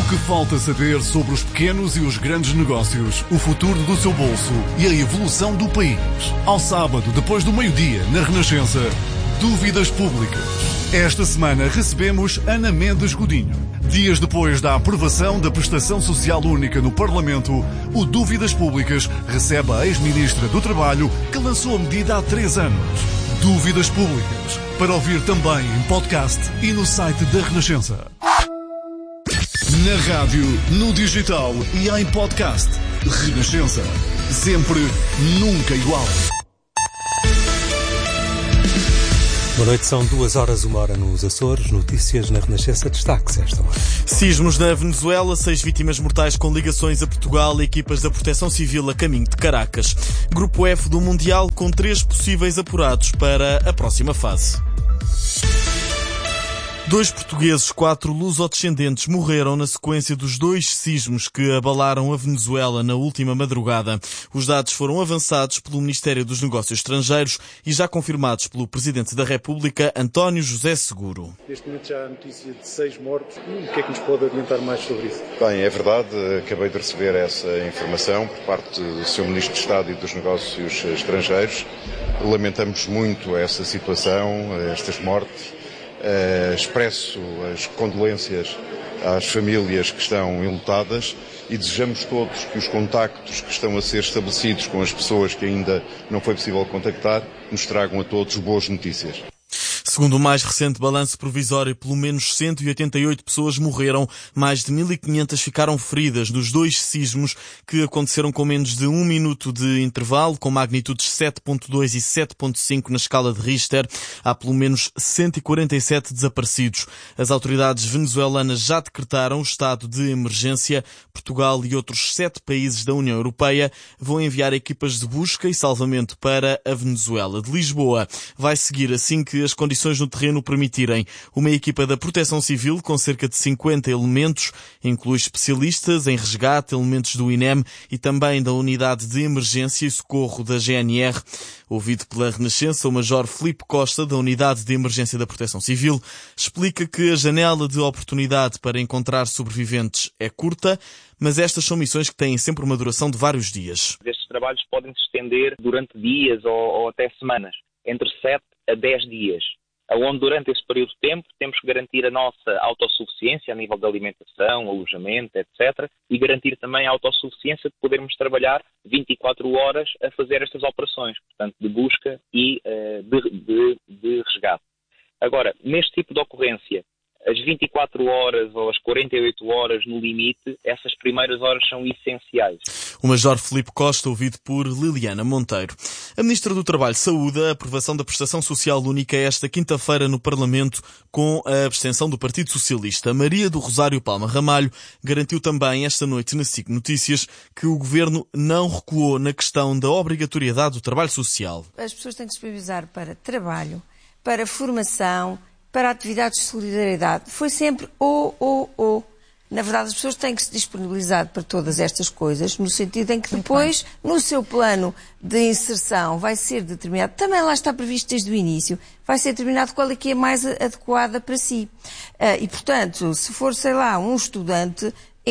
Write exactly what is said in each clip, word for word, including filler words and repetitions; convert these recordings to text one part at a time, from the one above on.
que falta saber sobre os pequenos e os grandes negócios, o futuro do seu bolso e a evolução do país. Ao sábado, depois do meio-dia, na Renascença, Dúvidas Públicas. Esta semana recebemos Ana Mendes Godinho. Dias depois da aprovação da Prestação Social Única no Parlamento, o Dúvidas Públicas recebe a ex-ministra do Trabalho, que lançou a medida há três anos. Dúvidas Públicas, para ouvir também em podcast e no site da Renascença. Na rádio, no digital e em podcast. Renascença. Sempre, nunca igual. Boa noite, são duas horas, uma hora nos Açores. Notícias na Renascença, destaques esta hora. Sismos na Venezuela, seis vítimas mortais com ligações a Portugal e equipas da Proteção Civil a caminho de Caracas. Grupo F do Mundial com três possíveis apurados para a próxima fase. Dois portugueses, quatro lusodescendentes morreram na sequência dos dois sismos que abalaram a Venezuela na última madrugada. Os dados foram avançados pelo Ministério dos Negócios Estrangeiros e já confirmados pelo Presidente da República, António José Seguro. Neste momento já há notícia de seis mortos. O que é que nos pode adiantar mais sobre isso? Bem, é verdade. Acabei de receber essa informação por parte do senhor Ministro de Estado e dos Negócios Estrangeiros. Lamentamos muito essa situação, estas mortes. Uh, expresso as condolências às famílias que estão enlutadas e desejamos todos que os contactos que estão a ser estabelecidos com as pessoas que ainda não foi possível contactar nos tragam a todos boas notícias. Segundo o mais recente balanço provisório, pelo menos cento e oitenta e oito pessoas morreram, mais de mil e quinhentas ficaram feridas nos dois sismos que aconteceram com menos de um minuto de intervalo, com magnitudes sete ponto dois e sete ponto cinco na escala de Richter. Há pelo menos cento e quarenta e sete desaparecidos. As autoridades venezuelanas já decretaram o estado de emergência. Portugal e outros sete países da União Europeia vão enviar equipas de busca e salvamento para a Venezuela. De Lisboa vai seguir, assim que as condições no terreno permitirem, uma equipa da Proteção Civil com cerca de cinquenta elementos, inclui especialistas em resgate, elementos do I N E M e também da Unidade de Emergência e Socorro da G N R. Ouvido pela Renascença, o Major Filipe Costa, da Unidade de Emergência da Proteção Civil, explica que a janela de oportunidade para encontrar sobreviventes é curta, mas estas são missões que têm sempre uma duração de vários dias. Estes trabalhos podem se estender durante dias ou, ou até semanas, entre sete a dez dias. Onde durante esse período de tempo temos que garantir a nossa autossuficiência a nível de alimentação, alojamento, etcétera, e garantir também a autossuficiência de podermos trabalhar vinte e quatro horas a fazer estas operações, portanto, de busca e uh, de, de, de resgate. Agora, neste tipo de ocorrência, as vinte e quatro horas ou as quarenta e oito horas no limite, essas primeiras horas são essenciais. O Major Filipe Costa, ouvido por Liliana Monteiro. A Ministra do Trabalho saúda a aprovação da Prestação Social Única esta quinta-feira no Parlamento com a abstenção do Partido Socialista. Maria do Rosário Palma Ramalho garantiu também esta noite na S I C Notícias que o Governo não recuou na questão da obrigatoriedade do trabalho social. As pessoas têm que se disponibilizar para trabalho, para formação, para atividades de solidariedade. Foi sempre ou, ou, ou. Na verdade, as pessoas têm que se disponibilizar para todas estas coisas, no sentido em que depois, no seu plano de inserção, vai ser determinado, também lá está previsto desde o início, vai ser determinado qual é que é mais adequada para si. Uh, e, portanto, se for, sei lá, um estudante,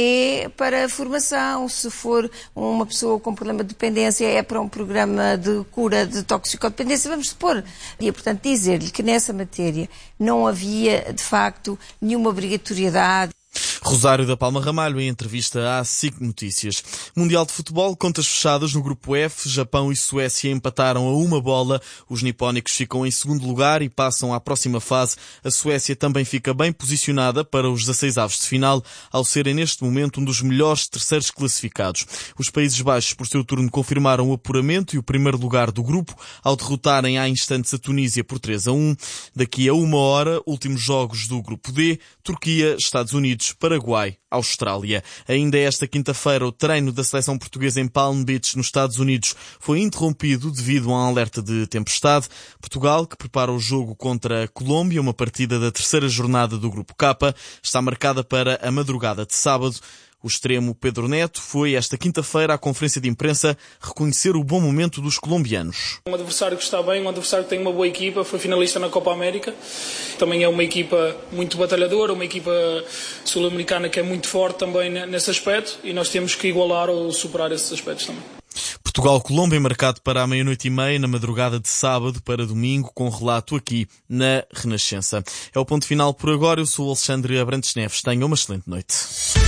é para a formação, se for uma pessoa com problema de dependência, é para um programa de cura de toxicodependência, vamos supor. E, portanto, dizer-lhe que nessa matéria não havia, de facto, nenhuma obrigatoriedade. Rosário da Palma Ramalho, em entrevista à S I C Notícias. Mundial de Futebol, contas fechadas no Grupo F. Japão e Suécia empataram a uma bola. Os nipónicos ficam em segundo lugar e passam à próxima fase. A Suécia também fica bem posicionada para os dezasseis avos de final, ao serem neste momento um dos melhores terceiros classificados. Os Países Baixos, por seu turno, confirmaram o apuramento e o primeiro lugar do grupo, ao derrotarem há instantes a Tunísia por três a um. Daqui a uma hora, últimos jogos do Grupo D, Turquia, Estados Unidos, Paraguai, Austrália. Ainda esta quinta-feira, o treino da seleção portuguesa em Palm Beach, nos Estados Unidos, foi interrompido devido a um alerta de tempestade. Portugal, que prepara o jogo contra a Colômbia, uma partida da terceira jornada do Grupo K, está marcada para a madrugada de sábado. O extremo Pedro Neto foi esta quinta-feira à conferência de imprensa reconhecer o bom momento dos colombianos. Um adversário que está bem, um adversário que tem uma boa equipa, foi finalista na Copa América. Também é uma equipa muito batalhadora, uma equipa sul-americana que é muito forte também nesse aspecto e nós temos que igualar ou superar esses aspectos também. Portugal-Colômbia marcado para a meia-noite e meia na madrugada de sábado para domingo, com relato aqui na Renascença. É o ponto final por agora. Eu sou o Alexandre Abrantes Neves. Tenha uma excelente noite.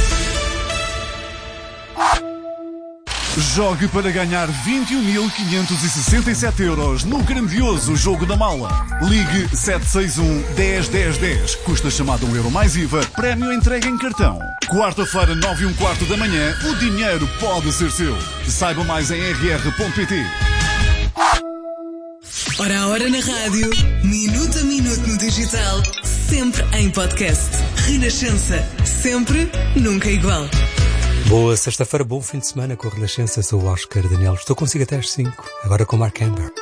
Jogue para ganhar vinte e um mil quinhentos e sessenta e sete euros no grandioso Jogo da Mala. Ligue sete seis um, dez, dez, dez. Custa chamada um euro mais I V A. Prémio entregue em cartão. Quarta-feira, nove e um quarto da manhã, o dinheiro pode ser seu. Saiba mais em r r ponto p t. Hora a hora na rádio, minuto a minuto no digital, sempre em podcast. Renascença, sempre, nunca igual. Boa sexta-feira, bom fim de semana com a Renascença. Sou o Oscar Daniel. Estou consigo até às cinco, agora com Mark Amber.